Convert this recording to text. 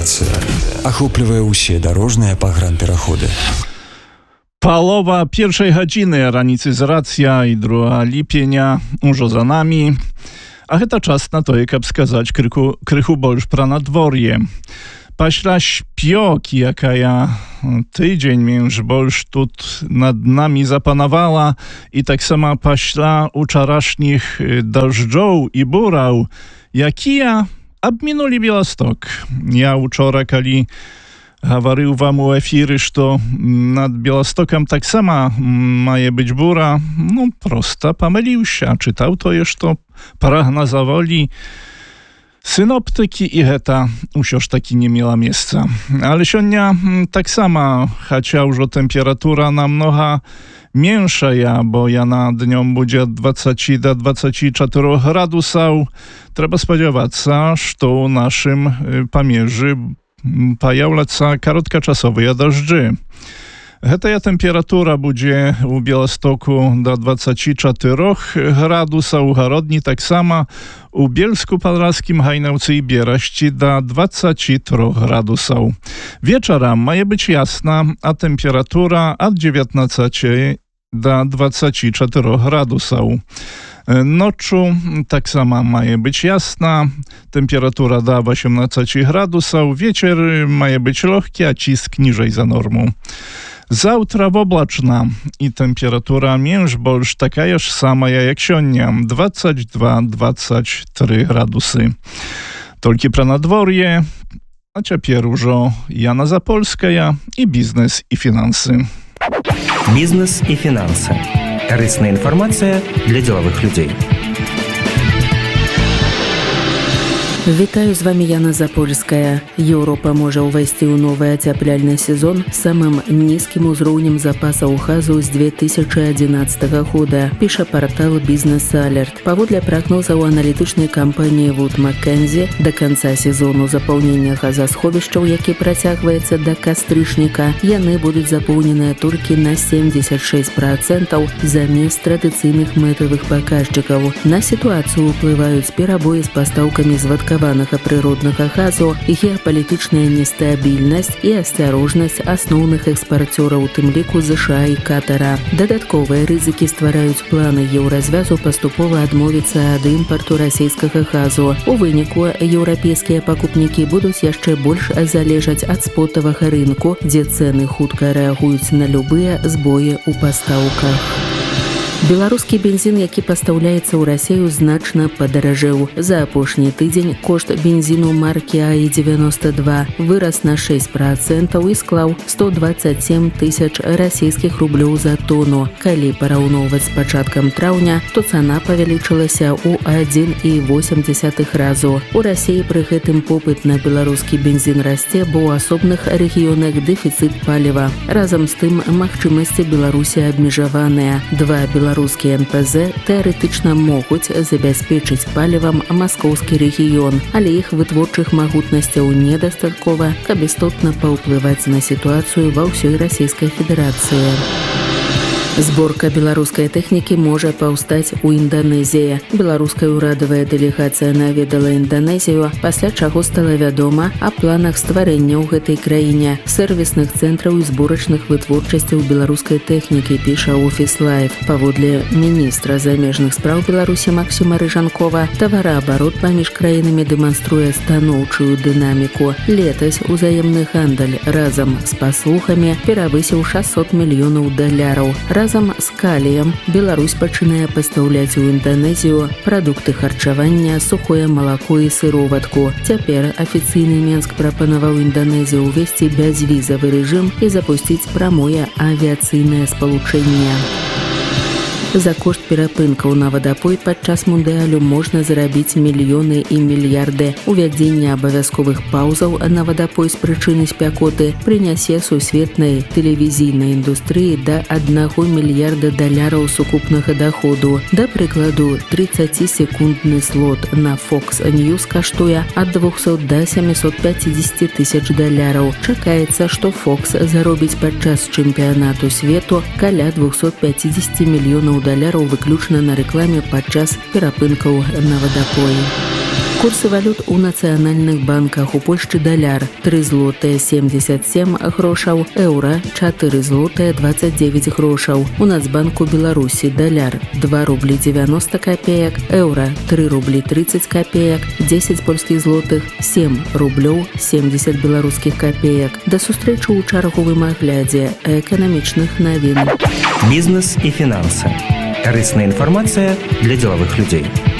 Навігацыя ахоплівае ўсе дарожныя пагранпераходы. Палова першай гадзіны раніцы з рацыя і 2 ліпеня ўжо за намі. А гэта час на тое, каб сказаць крыху больш пра надвор'е. Пасля śpioki, якая тыдзень менш больш тут над намі запанавала, і таксама пасля учарашніх дажджоў і бураў, якія абмінулі Беласток. Я учора, калі гаварыў вам у эфіры, што над Беластокам таксама мае быць бура, проста памыліўся. Чытаў тое, што прагназавалі синоптики, і гэта ўсё ж такі не мела месца. Але сёння таксама, хаця ўжо тэмпература намнога меншая, бо яна днём будзе ад 20 до 24 градусаў, трэба спадзявацца, што ў нашым памежжы паяўляцца кароткачасовыя дажджы. Гэтая тэмпература будзе ў Беластоку до 24 градусаў, у Гародні таксама, у Бельску-Падласкім, Гайнаўцы і Берашці до 23 градусаў. Вечарам мае быць ясна, а тэмпература ад 19 до 24 градусаў. Ноччу таксама мае быць ясна, тэмпература до 18 градусаў, вечер мае быць лёгкі, а ціск ніжэй за норму. Заўтра воблачна, і тэмпература менш больш такая ж самая, як сёння, 22-23 градусы. Толькі пра надвор'е, а цяпер ужо Яна Запольская і бізнес і фінансы. Бізнес і фінансы. Карысная інфармацыя для дзелавых людзей. Вітаю, з вами Яна Запольская. Еўропа можа ўвайсці ў новы ацяпляльны сезон з самым нізкім узроўнем запасаў газу з 2011 года, піша партал Business Alert. Паводле прагнозаў аналітычнай кампаніі Wood Mackenzie, да канца сезону запаўнення газасховішчаў, які працягваецца да кастрычніка, яны будуць запоўненыя толькі на 76% замест традыцыйных мэтавых паказчыкаў. На сітуацыю ўплываюць перабоі з пастаўкамі звадкаванага прыроднага газу, геапалітычная нестабільнасць і асцярожнасць асноўных экспарцёраў, у тым ліку ЗША і Катара. Дадатковыя рызыкі ствараюць планы еўразвязу паступова адмовіцца ад імпарту расійскага газу. У выніку еўрапейскія пакупнікі будуць яшчэ больш залежаць ад спотавага рынку, дзе цэны хутка рэагуюць на любыя збоі ў пастаўках. Беларускі бензін, які пастаўляецца ў Расію, значна падаражэў. За апошні тыдзень кошт бензіну маркі АІ-92 вырас на 6% і склаў 127 тысяч расійскіх рублёў за тону. Калі параўноўваць з пачаткам траўня, то цана павялічылася ў 1,8 разу. У Расіі пры гэтым попыт на беларускі бензін расце, бо ў асобных рэгіёнах дэфіцыт паліва. Разам з тым, магчымасці Беларусі абмежаваныя. Два беларускія НПЗ тэарэтычна могуць забяспечыць палівам маскоўскі рэгіён, але іх вытворчых магутнасцяў недастаткова, каб істотна паўплываць на сітуацыю ва ўсёй Расійскай Федэрацыі. Зборка беларускай тэхнікі можа паўстаць у Інданезіі. Беларуская ўрадавая дэлегацыя наведала Інданезію, пасля чаго стала вядома о планах стварэння ў гэтай краіне сэрвісных цэнтраў і зборачных вытворчасцяў беларускай тэхнікі, піша Office Life. Паводле міністра замежных спраў Беларусі Максіма Рыжанкова, тавараабарот паміж краінамі дэманструе станоўчую дынаміку. Летась узаемны гандаль разам з паслугамі перавысіў $600 мільёнаў. Разам з каліем Беларусь пачынае пастаўляць у Інданезію прадукты харчавання, сухое малако і сыроватку. Цяпер афіцыйны Менск прапанаваў Інданезію ўвесці бязвізавы рэжым і запусціць прамое авіяцыйнае спалучэнне. За кошт перапынкаў на вадапой падчас мундыялю можна зарабіць мільёны і мільярды. Увядзенне абавязковых паўзаў на вадапой з прычыны спякоты прынясе сусветнай тэлевізійнай індустрыі да $1 мільярда сукупнага даходу. Да прыкладу, 30-секундны слот на Fox News каштуе ад $200 до $750 тысяч. Чакаецца, што Fox заробіць падчас чэмпіянату свету каля $250 мільёнаў выключна на рэкламе падчас перапынкаў на вадапоі. Курсы валют у нацыянальных банках. У Польшчы даляр 3 злотыя 77 грошаў, еўра 4 злотыя 29 грошаў. У Нацбанку Беларусі даляр 2 рублі 90 копеек, еўра 3 рублі 30 копеек, 10 польскіх злотых 7 рублёў 70 беларускіх копеек. Да сустрэчы ў чарговым аглядзе эканамічных навін. Бізнес і фінансы. Карысная інфармацыя для дзелавых людзей.